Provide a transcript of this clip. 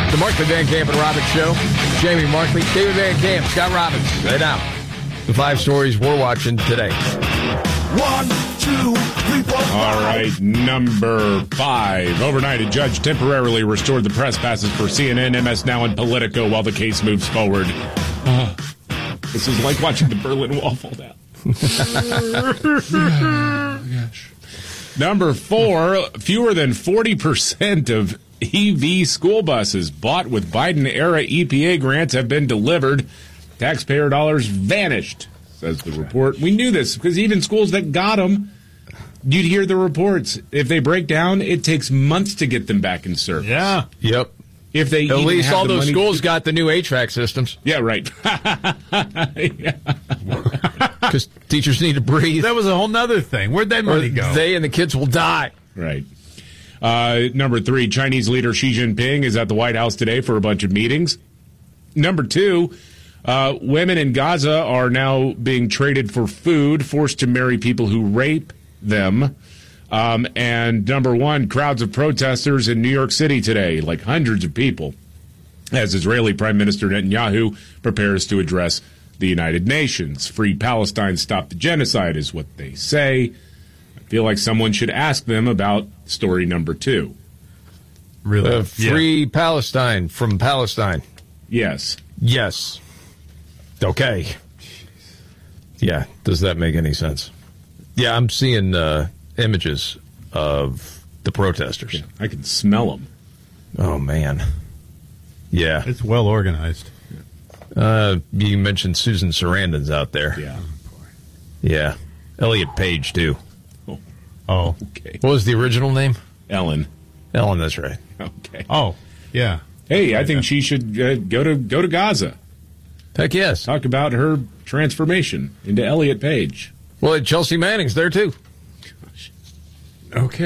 The Markley Van Camp and Robbins Show. Jamie Markley, David Van Camp, Scott Robbins. Right now, the 5 stories we're watching today. 1, 2, 3, 4, 5. All right, number 5. Overnight, a judge temporarily restored the press passes for CNN, MS Now, and Politico while the case moves forward. This is like watching the Berlin Wall fall down. Gosh. Number 4, fewer than 40% of EV school buses bought with Biden-era EPA grants have been delivered. Taxpayer dollars vanished, says the report. We knew this because even schools that got them, you'd hear the reports. If they break down, it takes months to get them back in service. Yeah. Yep. If they At least all those money schools got the new HVAC systems. Yeah, right. Because teachers need to breathe. That was a whole nother thing. Where'd that money go? They and the kids will die. Right. Number 3, Chinese leader Xi Jinping is at the White House today for a bunch of meetings. Number 2, women in Gaza are now being traded for food, forced to marry people who rape them. And number 1, crowds of protesters in New York City today, like hundreds of people, as Israeli Prime Minister Netanyahu prepares to address the United Nations. Free Palestine, stop the genocide is what they say. I feel like someone should ask them about story number 2. Really? Free Palestine from Palestine. Yes. Yes. Okay. Yeah. Does that make any sense? Yeah, I'm seeing images of the protesters. Yeah, I can smell them. Oh, man. Yeah. It's well organized. You mentioned Susan Sarandon's out there. Yeah. Yeah. Elliot Page, too. Oh. Okay. What was the original name? Ellen. Ellen, that's right. Okay. Oh, yeah. Hey, I think she should go to Gaza. Heck yes. Talk about her transformation into Elliot Page. Well, Chelsea Manning's there, too. Okay.